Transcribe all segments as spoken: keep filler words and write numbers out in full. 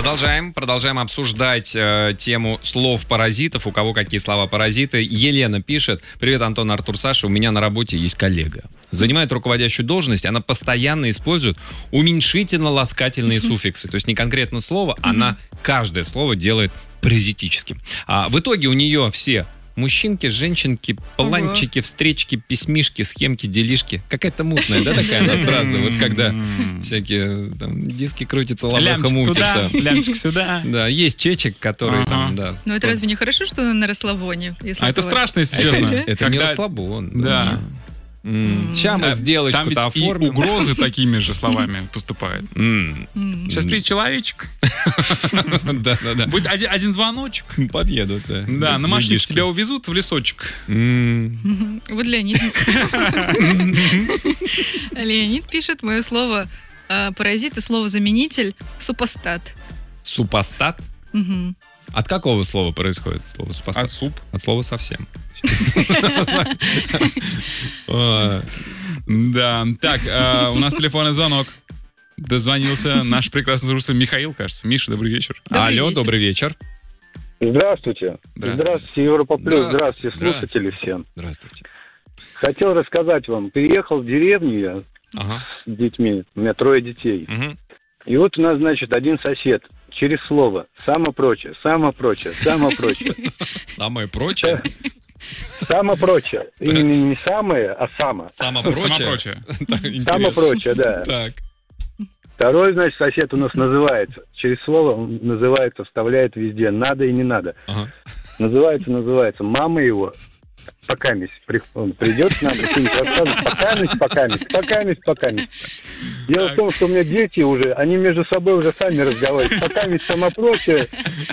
Продолжаем, продолжаем обсуждать э, тему слов-паразитов, у кого какие слова-паразиты. Елена пишет: привет, Антон, Артур, Саша, у меня на работе есть коллега. Занимает руководящую должность, она постоянно использует уменьшительно-ласкательные суффиксы. То есть не конкретно слово, она каждое слово делает паразитическим. А в итоге у нее все мужчинки, женщинки, планчики, встречки, письмишки, схемки, делишки. Какая-то мутная, да, такая она сразу, вот когда всякие там диски крутятся, лаваха мутится. Лямчик сюда. Да, есть чечек, которые там, да. Ну это разве не хорошо, что на расслабоне? А это страшно, если честно. Это не расслабон. Да. Сейчас мы сделочку-то оформим. Там ведь и угрозы такими же словами поступают. Сейчас приедет человечек. Да-да-да. Будет один, один звоночек. Подъедут, да. Да, на машине тебя увезут в лесочек. Вот Леонид. Леонид пишет мое слово паразит и слово-заменитель супостат. Супостат? От какого слова происходит слово супостат? От суп. От слова совсем. Да, так, у нас телефонный звонок. Дозвонился наш прекрасный слушатель Михаил, кажется. Миша, добрый вечер. Алло, добрый вечер. Здравствуйте. Здравствуйте. Здравствуйте, Европа Плюс. Здравствуйте, слушатели всем. Здравствуйте. Хотел рассказать вам. Переехал в деревню я с детьми. У меня трое детей. И вот у нас, значит, один сосед через слово «само прочее», «само прочее», «само прочее». Самое прочее? «Само прочее». Именно не самое, а «само». «Само прочее». «Само прочее», да. Так. Второй, значит, сосед у нас называется. Через слово он называется, вставляет везде. Надо и не надо. Ага. Называется, называется. Мама его покамись. При, он придет к нам и что-нибудь рассказывает. Покамись, покамись, покамись, покамись. Дело в том, что у меня дети уже, они между собой уже сами разговаривают. Покамись, само прочее.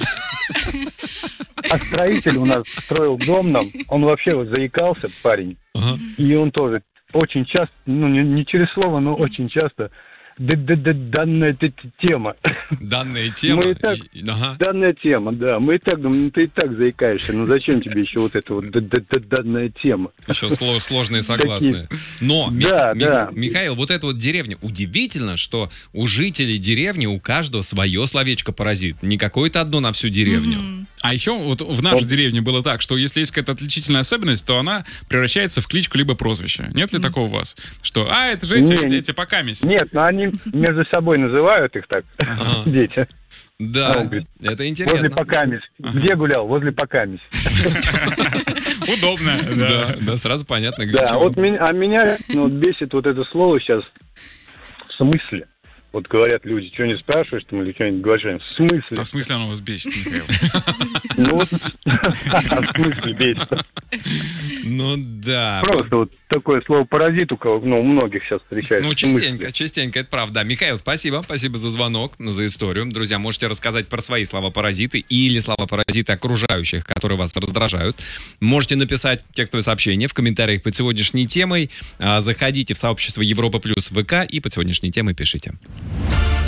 А строитель у нас строил дом нам. Он вообще вот заикался, парень. Ага. И он тоже очень часто, ну не, не через слово, но очень часто... Данная тема. Данная тема? Мы и так, ага. Данная тема, да. Мы и так думаем, ну ты и так заикаешься, ну зачем тебе еще вот эта вот данная тема? Еще сложные согласные. Но, да, Ми- да. Ми- Михаил, вот эта вот деревня, удивительно, что у жителей деревни у каждого свое словечко-паразит. Не какое-то одно на всю деревню. Mm-hmm. А еще вот в нашей вот. деревне было так, что если есть какая-то отличительная особенность, то она превращается в кличку либо прозвище. Нет ли mm-hmm. такого у вас? Что, а, это же эти, не, эти покамись. Нет, но они между собой называют их так, ага. дети. Да, а, говорит, это интересно. Возле покамись. Ага. Где гулял? Возле покамись. Удобно. Да, да, сразу понятно, где. Да, вот меня, а меня бесит вот это слово сейчас в смысле. Вот говорят люди, что не спрашиваешь там или что-нибудь говоришь, в смысле? А в смысле оно вас бесит, Михаил? Ну вот, в смысле бесит? Ну да. Просто вот такое слово паразит у кого, ну, у многих сейчас встречается. Ну, частенько, частенько, это правда. Михаил, спасибо, спасибо за звонок, за историю. Друзья, можете рассказать про свои слова-паразиты или слова-паразиты окружающих, которые вас раздражают. Можете написать текстовое сообщение в комментариях под сегодняшней темой. Заходите в сообщество Европа Плюс ВК и под сегодняшней темой пишите.